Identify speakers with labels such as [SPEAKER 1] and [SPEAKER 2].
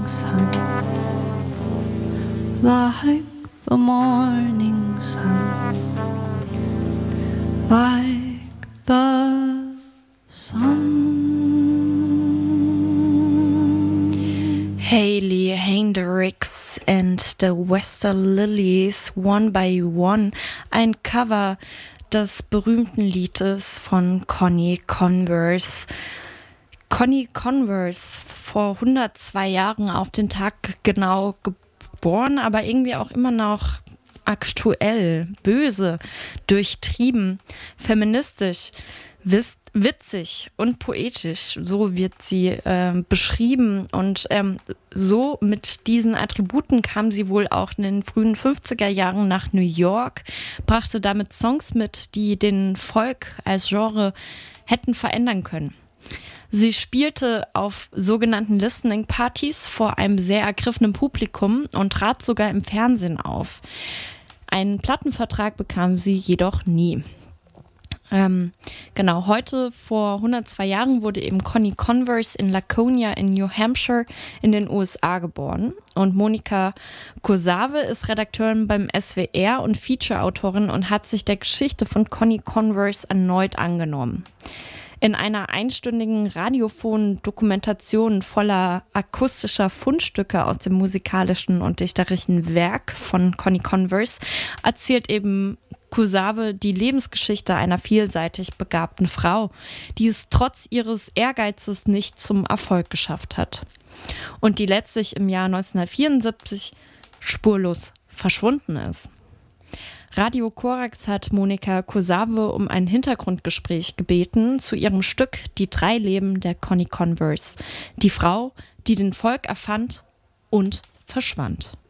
[SPEAKER 1] sun, like the morning sun, like the sun.
[SPEAKER 2] Hayley Hendricks and the Wester Lilies, One by One, ein Cover des berühmten Liedes von Connie Converse. Connie Converse, vor 102 Jahren auf den Tag genau geboren, aber irgendwie auch immer noch aktuell, böse, durchtrieben, feministisch, witzig und poetisch. So wird sie beschrieben und so mit diesen Attributen kam sie wohl auch in den frühen 50er Jahren nach New York, brachte damit Songs mit, die den Folk als Genre hätten verändern können. Sie spielte auf sogenannten Listening-Partys vor einem sehr ergriffenen Publikum und trat sogar im Fernsehen auf. Einen Plattenvertrag bekam sie jedoch nie. Heute vor 102 Jahren wurde eben Connie Converse in Laconia in New Hampshire in den USA geboren. Und Monika Kosawe ist Redakteurin beim SWR und Feature-Autorin und hat sich der Geschichte von Connie Converse erneut angenommen. In einer einstündigen radiophonen Dokumentation voller akustischer Fundstücke aus dem musikalischen und dichterischen Werk von Connie Converse erzählt eben Kosawe die Lebensgeschichte einer vielseitig begabten Frau, die es trotz ihres Ehrgeizes nicht zum Erfolg geschafft hat und die letztlich im Jahr 1974 spurlos verschwunden ist. Radio Korax hat Monika Kosawe um ein Hintergrundgespräch gebeten zu ihrem Stück Die 3 Leben der Connie Converse, die Frau, die den Folk erfand und verschwand.